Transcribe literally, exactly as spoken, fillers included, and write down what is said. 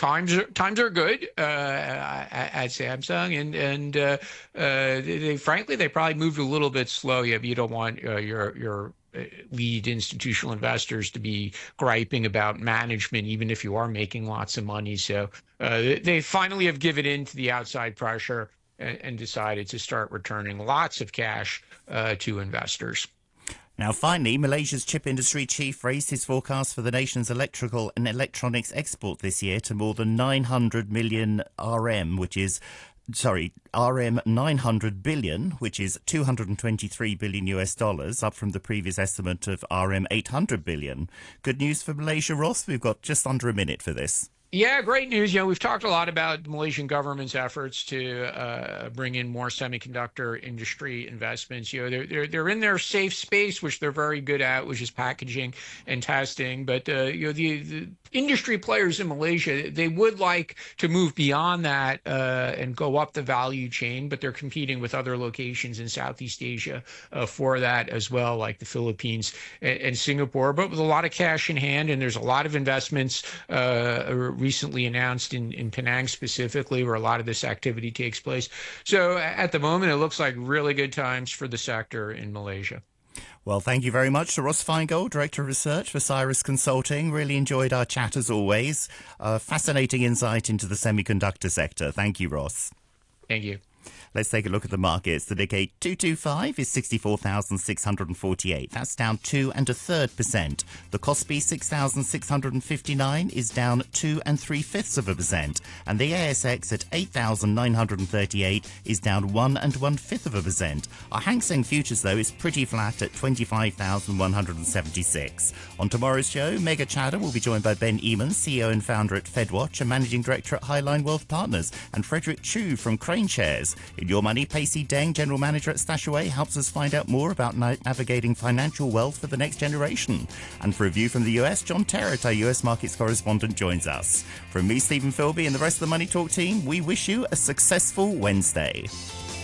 times are, times are good uh, at, at Samsung, and and uh, uh, they, they frankly they probably moved a little bit slow. Yeah, you don't want uh, your your uh, lead institutional investors to be griping about management, even if you are making lots of money. So uh, they they finally have given in to the outside pressure and, and decided to start returning lots of cash uh, to investors. Now, finally, Malaysia's chip industry chief raised his forecast for the nation's electrical and electronics export this year to more than nine hundred million R M, which is, sorry, R M nine hundred billion, which is two hundred twenty-three billion U S dollars, up from the previous estimate of R M eight hundred billion. Good news for Malaysia, Ross. We've got just under a minute for this. Yeah, great news. You know, we've talked a lot about the Malaysian government's efforts to uh, bring in more semiconductor industry investments. You know, they're, they're they're in their safe space, which they're very good at, which is packaging and testing. But uh, you know, the, the industry players in Malaysia, they would like to move beyond that uh, and go up the value chain, but they're competing with other locations in Southeast Asia uh, for that as well, like the Philippines and, and Singapore. But with a lot of cash in hand, and there's a lot of investments Uh, recently announced in, in Penang specifically, where a lot of this activity takes place. So at the moment, it looks like really good times for the sector in Malaysia. Well, thank you very much to Ross Feingold, Director of Research for Cyrus Consulting. Really enjoyed our chat as always. Uh, fascinating insight into the semiconductor sector. Thank you, Ross. Thank you. Let's take a look at the markets. The Nikkei two twenty-five is sixty-four thousand six hundred forty-eight. That's down two and a third percent. The Kospi six thousand six hundred fifty-nine is down two and three fifths of a percent. And the A S X at eight thousand nine hundred thirty-eight is down one and one fifth of a percent. Our Hang Seng futures, though, is pretty flat at twenty-five thousand one hundred seventy-six. On tomorrow's show, Megha Chadha will be joined by Ben Eamon, C E O and founder at FedWatch and Managing Director at Highline Wealth Partners, and Frederick Chu from Crane Shares. In Your Money, Pacey Deng, General Manager at Stashaway, helps us find out more about na- navigating financial wealth for the next generation. And for a view from the U S, John Terrett, our U S markets correspondent, joins us. From me, Stephen Philby, and the rest of the Money Talk team, we wish you a successful Wednesday.